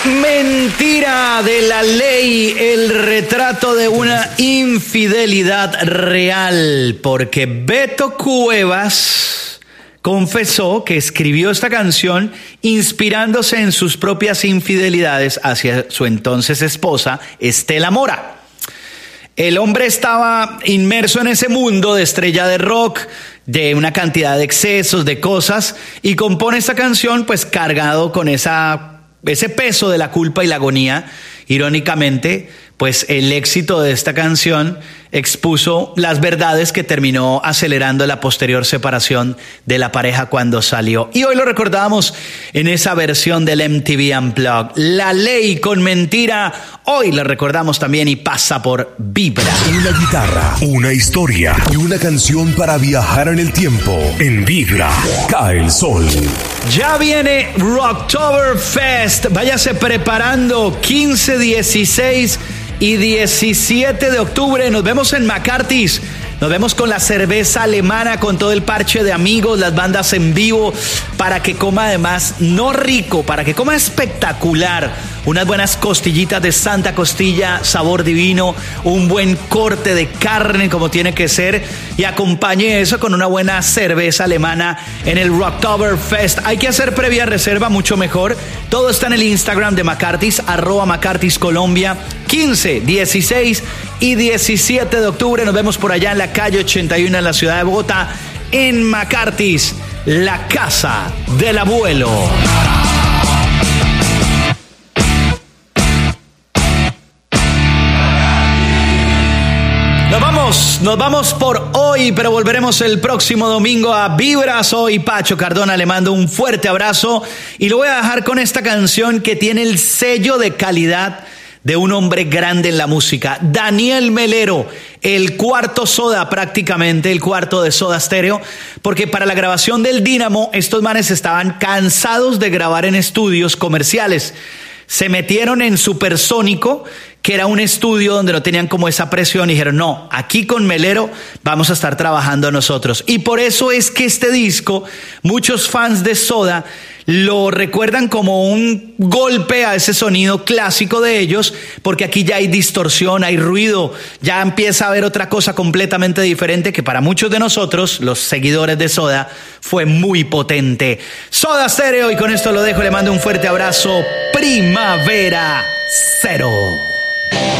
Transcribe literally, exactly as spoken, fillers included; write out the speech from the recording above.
Mentira de la ley, el retrato de una infidelidad real, porque Beto Cuevas confesó que escribió esta canción inspirándose en sus propias infidelidades hacia su entonces esposa, Estela Mora. El hombre estaba inmerso en ese mundo de estrella de rock, de una cantidad de excesos, de cosas, y compone esta canción pues cargado con esa... ese peso de la culpa y la agonía. Irónicamente, pues el éxito de esta canción expuso las verdades que terminó acelerando la posterior separación de la pareja cuando salió. Y hoy lo recordábamos en esa versión del M T V Unplugged. La ley con Mentira, hoy lo recordamos también y pasa por Vibra. Una guitarra, una historia y una canción para viajar en el tiempo. En Vibra, cae el sol. Ya viene Rocktoberfest. Váyase preparando. quince, dieciséis y diecisiete de octubre. Nos vemos en McCarthy's. Nos vemos con la cerveza alemana, con todo el parche de amigos, las bandas en vivo, para que coma además, no rico, para que coma espectacular. Unas buenas costillitas de Santa Costilla, sabor divino, un buen corte de carne como tiene que ser, y acompañe eso con una buena cerveza alemana en el Rocktoberfest. Hay que hacer previa reserva, mucho mejor. Todo está en el Instagram de McCarthy's, arroba McCarthy's Colombia. quince, dieciséis y diecisiete de octubre. Nos vemos por allá en la calle ochenta y uno en la ciudad de Bogotá, en McCarthy's, la casa del abuelo. Nos vamos, nos vamos por hoy, pero volveremos el próximo domingo a Vibra. Soy Pacho Cardona, le mando un fuerte abrazo y lo voy a dejar con esta canción que tiene el sello de calidad de un hombre grande en la música, Daniel Melero, el cuarto Soda prácticamente, el cuarto de Soda Stereo, porque para la grabación del Dínamo estos manes estaban cansados de grabar en estudios comerciales. Se metieron en Supersónico, que era un estudio donde no tenían como esa presión, y dijeron, no, aquí con Melero vamos a estar trabajando nosotros. Y por eso es que este disco, muchos fans de Soda lo recuerdan como un golpe a ese sonido clásico de ellos, porque aquí ya hay distorsión, hay ruido, ya empieza a haber otra cosa completamente diferente que para muchos de nosotros, los seguidores de Soda, fue muy potente. Soda Stereo, y con esto lo dejo, le mando un fuerte abrazo. Primavera Cero.